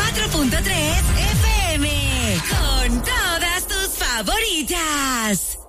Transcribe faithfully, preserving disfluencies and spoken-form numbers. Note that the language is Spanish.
cuatro punto tres F M. Con todas tus favoritas.